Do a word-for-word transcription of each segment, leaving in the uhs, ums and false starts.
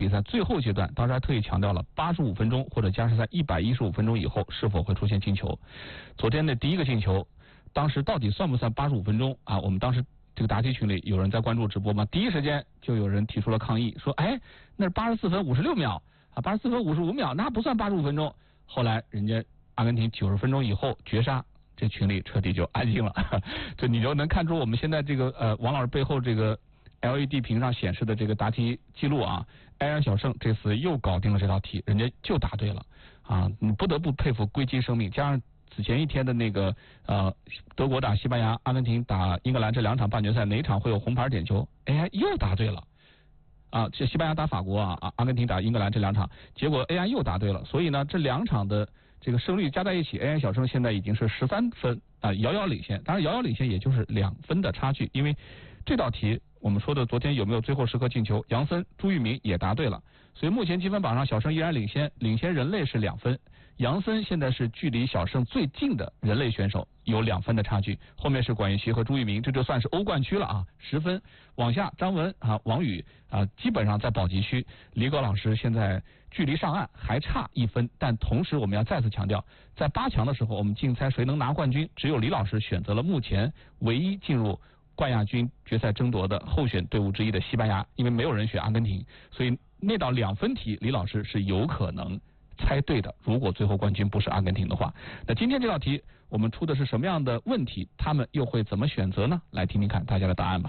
比赛最后阶段，当时还特意强调了八十五分钟或者加时赛一百一十五分钟以后是否会出现进球。昨天的第一个进球，当时到底算不算八十五分钟啊？我们当时这个答题群里有人在关注直播嘛，第一时间就有人提出了抗议，说哎，那是八十四分五十六秒啊，八十四分五十五秒，那不算八十五分钟。后来人家阿根廷九十分钟以后绝杀，这群里彻底就安静了。这你就能看出我们现在这个呃王老师背后这个 L E D 屏上显示的这个答题记录啊，埃尔小胜这次又搞定了这道题，人家就答对了啊！你不得不佩服硅基生命，加上此前一天的那个呃德国打西班牙、阿根廷打英格兰这两场半决赛，哪场会有红牌点球？哎，又答对了啊！这西班牙打法国啊，阿根廷打英格兰这两场，结果 A I 又答对了，所以呢，这两场的这个胜率加在一起 ，A I 小胜现在已经是十三分啊，遥遥领先。当然，遥遥领先也就是两分的差距，因为这道题我们说的昨天有没有最后时刻进球，杨森、朱玉明也答对了，所以目前积分榜上小胜依然领先，领先人类是两分。杨森现在是距离小胜最近的人类选手，有两分的差距，后面是管玉琪和朱玉明，这就算是欧冠区了啊，十分。往下张文啊、王宇啊，基本上在保级区。李戈老师现在距离上岸还差一分，但同时我们要再次强调，在八强的时候我们竞猜谁能拿冠军，只有李老师选择了目前唯一进入冠亚军决赛争夺的候选队伍之一的西班牙，因为没有人选阿根廷，所以那道两分题李老师是有可能猜对的，如果最后冠军不是阿根廷的话。那今天这道题我们出的是什么样的问题，他们又会怎么选择呢？来听听看大家的答案吧。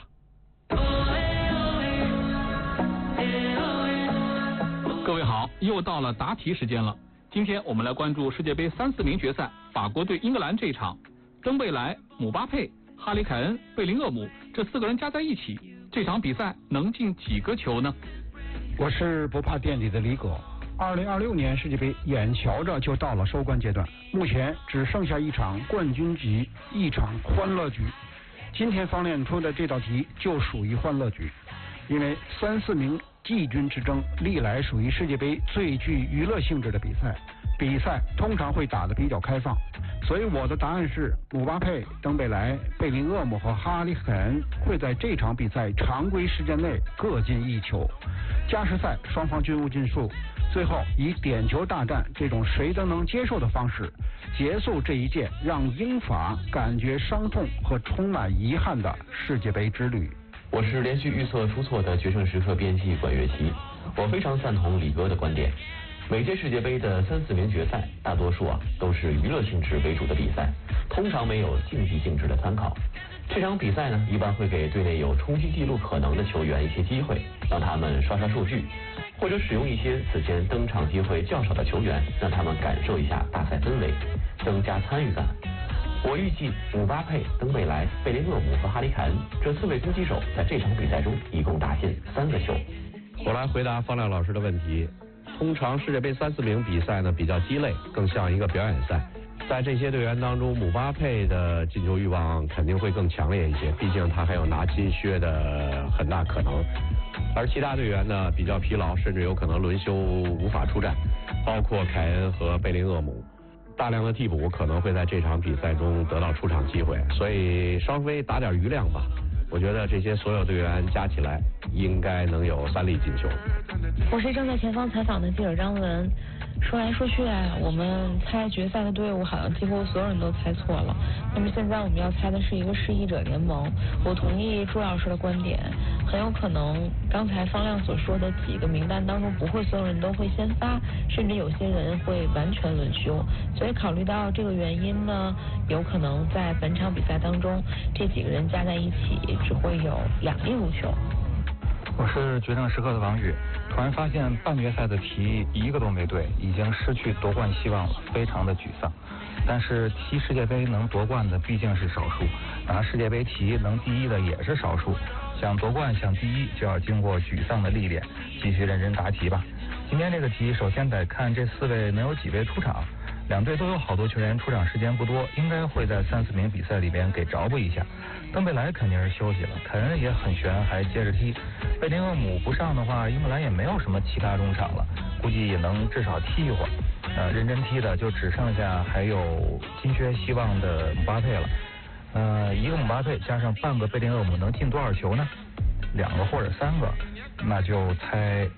各位好，又到了答题时间了。今天我们来关注世界杯三四名决赛，法国对英格兰这场，登贝莱、姆巴佩、哈里凯恩、贝林厄姆这四个人加在一起，这场比赛能进几个球呢？ 我是不怕垫底的李葛。二零二六年世界杯眼瞧着就到了收官阶段，目前只剩下一场冠军局，一场欢乐局。今天方练出的这道题就属于欢乐局，因为三四名季军之争历来属于世界杯最具娱乐性质的比赛，比赛通常会打得比较开放，所以我的答案是姆巴佩、登贝莱、贝林厄姆和哈里凯恩会在这场比赛常规时间内各进一球，加时赛双方均无进数，最后以点球大战这种谁都能接受的方式结束这一届让英法感觉伤痛和充满遗憾的世界杯之旅。 我是连续预测出错的决胜时刻编辑管乐琪，我非常赞同李哥的观点。每届世界杯的三四名决赛，大多数啊都是娱乐性质为主的比赛，通常没有竞技性质的参考。这场比赛呢，一般会给队内有冲击纪录可能的球员一些机会，让他们刷刷数据，或者使用一些此前登场机会较少的球员，让他们感受一下大赛氛围，增加参与感。我预计姆巴佩、登贝莱、贝林厄姆和哈里凯恩这四位攻击手在这场比赛中一共打进三个球。 我来回答方亮老师的问题。通常世界杯三四名比赛呢比较鸡肋，更像一个表演赛。在这些队员当中，姆巴佩的进球欲望肯定会更强烈一些，毕竟他还有拿金靴的很大可能。而其他队员呢比较疲劳，甚至有可能轮休无法出战，包括凯恩和贝林厄姆。大量的替补可能会在这场比赛中得到出场机会，所以稍微打点余量吧。我觉得这些所有队员加起来应该能有三粒进球。 我是正在前方采访的记者张文。说来说去啊，我们猜决赛的队伍好像几乎所有人都猜错了。那么现在我们要猜的是一个失意者联盟。我同意朱老师的观点，很有可能刚才方亮所说的几个名单当中，不会所有人都会先发，甚至有些人会完全轮休。所以考虑到这个原因呢，有可能在本场比赛当中，这几个人加在一起只会有两粒入球。 我是决胜时刻的王宇，突然发现半决赛的题一个都没对，已经失去夺冠希望了，非常的沮丧。但是踢世界杯能夺冠的毕竟是少数，拿世界杯题能第一的也是少数。想夺冠想第一，就要经过沮丧的历练，继续认真答题吧。今天这个题首先得看这四位能有几位出场，两队都有好多球员出场时间不多，应该会在三四名比赛里边给着补一下。登贝莱肯定是休息了，凯恩也很悬，还接着踢。贝林厄姆不上的话，英格兰也没有什么其他中场了，估计也能至少踢一会儿。呃，认真踢的就只剩下还有金靴希望的姆巴佩了。呃，一个姆巴佩加上半个贝林厄姆能进多少球呢？两个或者三个，那就猜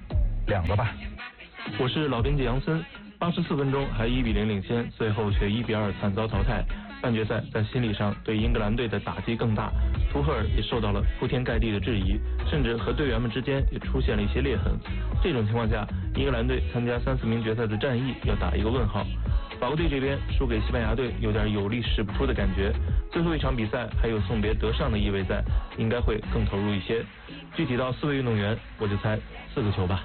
两个吧。 我是老编辑杨森，八十四分钟还一比零领先，最后却一比二惨遭淘汰。半决赛在心理上对英格兰队的打击更大，图赫尔也受到了铺天盖地的质疑，甚至和队员们之间也出现了一些裂痕。这种情况下，英格兰队参加三四名决赛的战役要打一个问号。法国队这边输给西班牙队有点有力使不出的感觉，最后一场比赛还有送别德尚的意味在，应该会更投入一些。具体到四位运动员，我就猜四个球吧。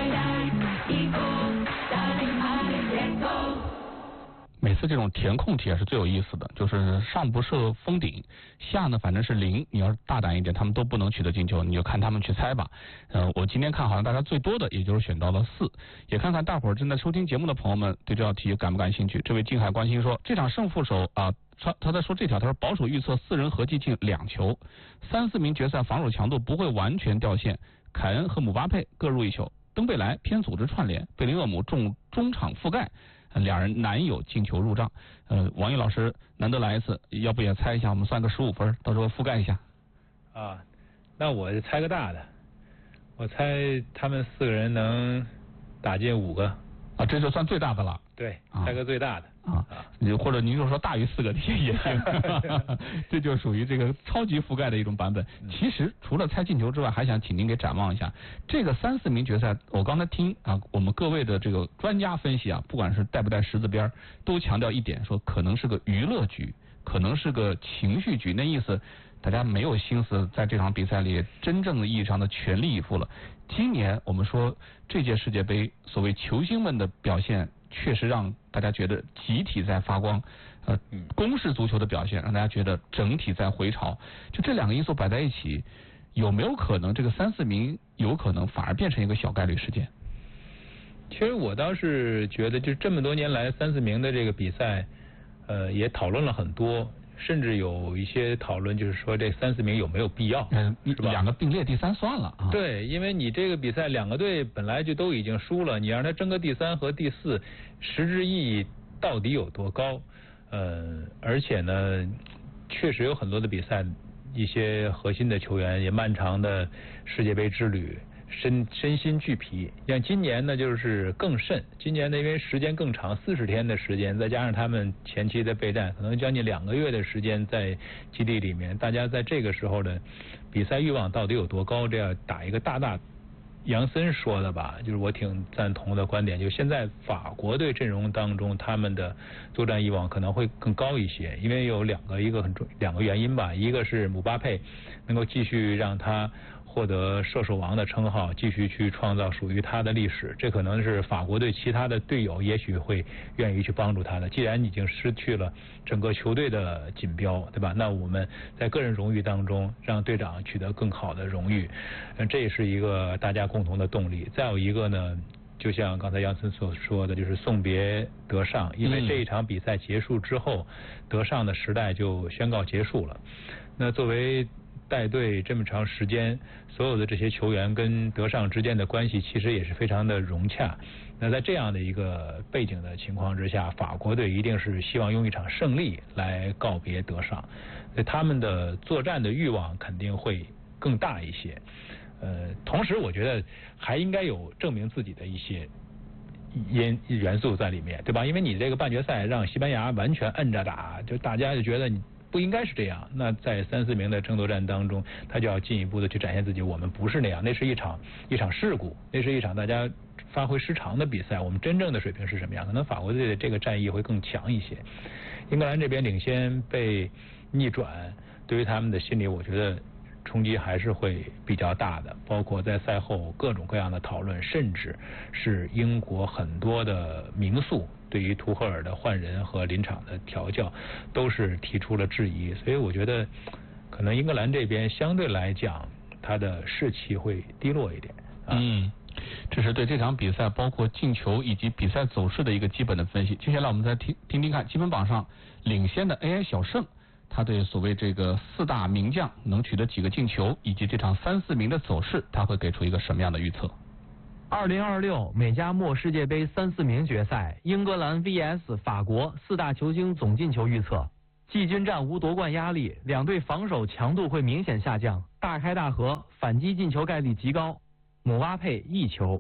每次这种填空题也是最有意思的，就是上不设封顶，下呢反正是零，你要是大胆一点，他们都不能取得进球，你就看他们去猜吧。呃，我今天看好像大家最多的也就是选到了四，也看看大伙儿正在收听节目的朋友们对这道题感不感兴趣。这位静海关心说，这场胜负手啊，他他在说这条，他说保守预测四人合计进两球，三四名决赛防守强度不会完全掉线，凯恩和姆巴佩各入一球，登贝莱偏组织串联，贝林厄姆重中场覆盖。两人难有进球入账。呃，王毅老师难得来一次，要不也猜一下？我们算个十五分，到时候覆盖一下。 啊，那我猜个大的，我猜他们四个人能打进五个。 啊，这就算最大的了。 对，猜个最大的。 啊，你或者您就说大于四个也行，这就属于这个超级覆盖的一种版本。其实除了猜进球之外，还想请您给展望一下这个三四名决赛。我刚才听啊，我们各位的这个专家分析啊，不管是带不带十字边，都强调一点，说可能是个娱乐局，可能是个情绪局，那意思大家没有心思在这场比赛里真正的意义上的全力以赴了。今年我们说这届世界杯，所谓球星们的表现确实让大家觉得集体在发光，呃，攻势足球的表现让大家觉得整体在回潮。就这两个因素摆在一起，有没有可能这个三四名有可能反而变成一个小概率事件？ 其实我倒是觉得，就这么多年来三四名的这个比赛，呃，也讨论了很多。甚至有一些讨论，就是说这三四名有没有必要？ 嗯，是吧？两个并列第三算了啊。 对，因为你这个比赛两个队本来就都已经输了，你让他争个第三和第四，实质意义到底有多高？呃，而且呢，确实有很多的比赛，一些核心的球员也漫长的世界杯之旅。身身心俱疲，像今年呢就是更甚，今年呢因为时间更长，四十天的时间，再加上他们前期的备战，可能将近两个月的时间在基地里面，大家在这个时候的比赛欲望到底有多高？这样打一个大大，杨森说的吧，就是我挺赞同的观点，就现在法国队阵容当中，他们的作战欲望可能会更高一些，因为有两个一个很重两个原因吧，一个是姆巴佩能够继续让他获得射手王的称号，继续去创造属于他的历史，这可能是法国队其他的队友也许会愿意去帮助他的。既然已经失去了整个球队的锦标，对吧？那我们在个人荣誉当中让队长取得更好的荣誉，嗯，这也是一个大家共同的动力。再有一个呢，就像刚才杨森所说的，就是送别德尚，因为这一场比赛结束之后，德尚的时代就宣告结束了。那作为带队这么长时间，所有的这些球员跟德尚之间的关系其实也是非常的融洽。那在这样的一个背景的情况之下，法国队一定是希望用一场胜利来告别德尚，所以他们的作战的欲望肯定会更大一些。呃，同时我觉得还应该有证明自己的一些因元素在里面，对吧？因为你这个半决赛让西班牙完全摁着打，就大家就觉得你不应该是这样。那在三四名的争夺战当中，他就要进一步的去展现自己，我们不是那样，那是一场一场事故，那是一场大家发挥失常的比赛。我们真正的水平是什么样？可能法国队的这个战役会更强一些。英格兰这边领先被逆转，对于他们的心理，我觉得冲击还是会比较大的，包括在赛后各种各样的讨论，甚至是英国很多的名宿对于图赫尔的换人和临场的调教都是提出了质疑，所以我觉得可能英格兰这边相对来讲他的士气会低落一点。啊、 嗯，这是对这场比赛包括进球以及比赛走势的一个基本的分析。接下来我们再听听听看积分榜上领先的 A I 小胜，他对所谓这个四大名将能取得几个进球，以及这场三四名的走势，他会给出一个什么样的预测？ 二零二六美加墨世界杯三四名决赛，英格兰 V S 法国四大球星总进球预测。季军战无夺冠压力，两队防守强度会明显下降，大开大合，反击进球概率极高。姆巴佩一球。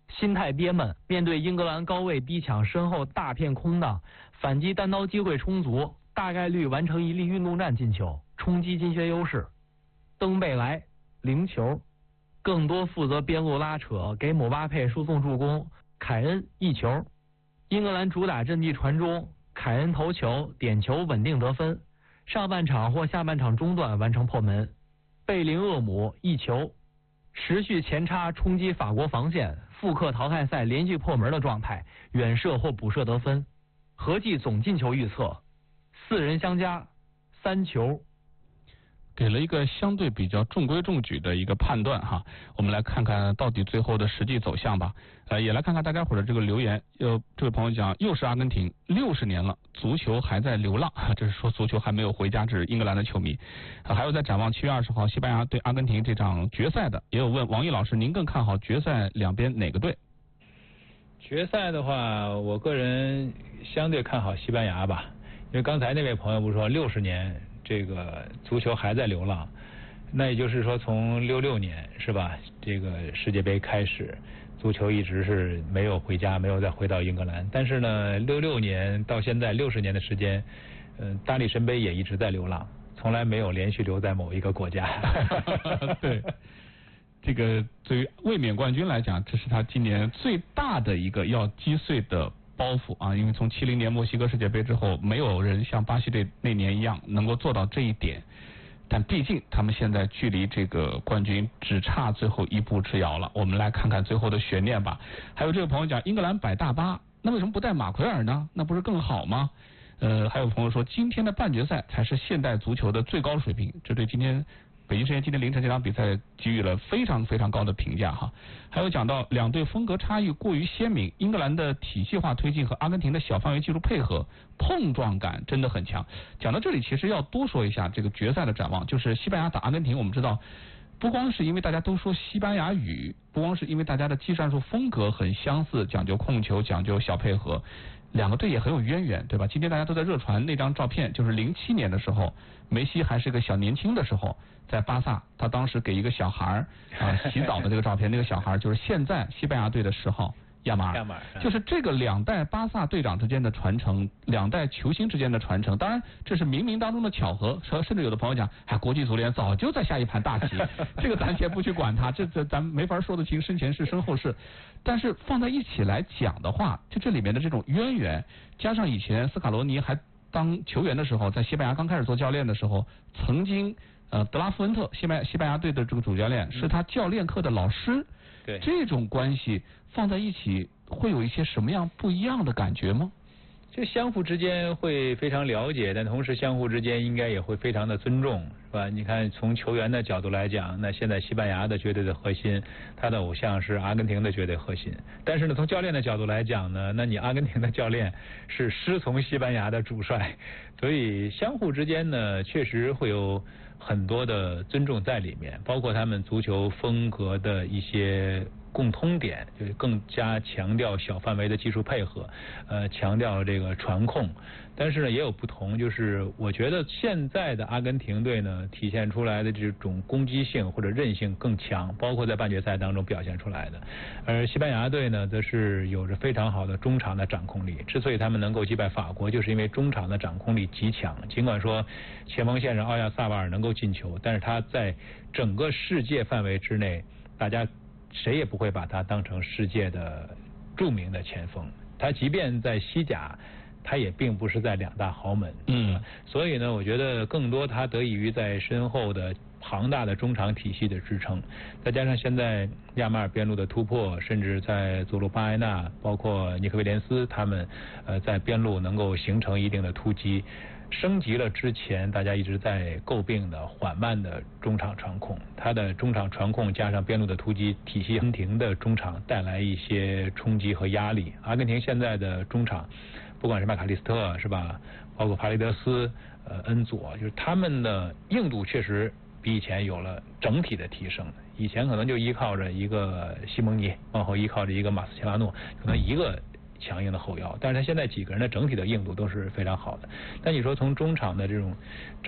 心态憋闷，面对英格兰高位逼抢，身后大片空档，反击单刀机会充足，大概率完成一粒运动战进球，冲击金靴优势。登贝莱零球，更多负责边路拉扯，给姆巴佩输送助攻，凯恩一球。英格兰主打阵地传中，凯恩头球点球稳定得分，上半场或下半场中段完成破门。贝林厄姆一球，持续前插冲击法国防线，复刻淘汰赛连续破门的状态，远射或补射得分。合计总进球预测，四人相加三球。 给了一个相对比较中规中矩的一个判断哈，我们来看看到底最后的实际走向吧。呃，也来看看大家伙的这个留言。有这位朋友讲，又是阿根廷，六十年了，足球还在流浪，这是说足球还没有回家，这是英格兰的球迷。啊、还有在展望七月二十号西班牙对阿根廷这场决赛的，也有问王毅老师，您更看好决赛两边哪个队？ 决赛的话，我个人相对看好西班牙吧，因为刚才那位朋友不是说六十年。这个足球还在流浪，那也就是说从六六年是吧？这个世界杯开始，足球一直是没有回家，没有再回到英格兰。但是呢，六六年到现在六十年的时间，嗯、呃，大力神杯也一直在流浪，从来没有连续留在某一个国家。 对，这个对于卫冕冠军来讲，这是他今年最大的一个要击碎的包袱啊，因为从七零年墨西哥世界杯之后，没有人像巴西队那年一样能够做到这一点。但毕竟他们现在距离这个冠军只差最后一步之遥了。我们来看看最后的悬念吧。还有这个朋友讲，英格兰摆大巴，那为什么不带马奎尔呢？那不是更好吗？呃，还有朋友说，今天的半决赛才是现代足球的最高水平，这对今天北京时间今天凌晨这场比赛给予了非常非常高的评价哈。还有讲到两队风格差异过于鲜明，英格兰的体系化推进和阿根廷的小范围技术配合碰撞感真的很强。讲到这里，其实要多说一下这个决赛的展望，就是西班牙打阿根廷，我们知道不光是因为大家都说西班牙语，不光是因为大家的技战术风格很相似，讲究控球，讲究小配合，两个队也很有渊源，对吧？今天大家都在热传那张照片，就是零七年的时候，梅西还是个小年轻的时候，在巴萨，他当时给一个小孩啊洗澡的这个照片，那个小孩就是现在西班牙队的十号亚马尔。亚马尔就是这个两代巴萨队长之间的传承，两代球星之间的传承，当然这是冥冥当中的巧合，甚至有的朋友讲，哎，国际足联早就在下一盘大棋，这个咱先不去管它，这这咱没法说得清身前事身后事。但是放在一起来讲的话，就这里面的这种渊源，加上以前斯卡罗尼还当球员的时候，在西班牙刚开始做教练的时候，曾经呃德拉夫恩特西班西班牙队的这个主教练是他教练课的老师， 对， 这种关系放在一起会有一些什么样不一样的感觉吗？ 就相互之间会非常了解，但同时相互之间应该也会非常的尊重，是吧？你看从球员的角度来讲，那现在西班牙的绝对的核心，他的偶像是阿根廷的绝对核心。但是呢，从教练的角度来讲呢，那你阿根廷的教练是师从西班牙的主帅，所以相互之间呢，确实会有很多的尊重在里面，包括他们足球风格的一些共通点，就是更加强调小范围的技术配合，呃，强调这个传控。但是呢，也有不同，就是我觉得现在的阿根廷队呢，体现出来的这种攻击性或者韧性更强，包括在半决赛当中表现出来的。而西班牙队呢，则是有着非常好的中场的掌控力。之所以他们能够击败法国，就是因为中场的掌控力极强。尽管说前锋线上奥亚萨瓦尔能够进球，但是他在整个世界范围之内，大家谁也不会把他当成世界的著名的前锋。他即便在西甲，他也并不是在两大豪门。 嗯， 所以呢，我觉得更多他得益于在身后的庞大的中场体系的支撑，再加上现在亚马尔边路的突破，甚至在佐鲁巴埃纳，包括尼克威廉斯他们呃在边路能够形成一定的突击，升级了之前大家一直在诟病的缓慢的中场传控，他的中场传控加上边路的突击体系，阿根廷的中场带来一些冲击和压力。阿根廷现在的中场，不管是麦卡利斯特是吧，包括帕雷德斯、呃恩佐，就是他们的硬度确实比以前有了整体的提升。以前可能就依靠着一个西蒙尼，往后依靠着一个马斯切拉诺，可能一个强硬的后腰，但是他现在几个人的整体的硬度都是非常好的。但你说从中场的这种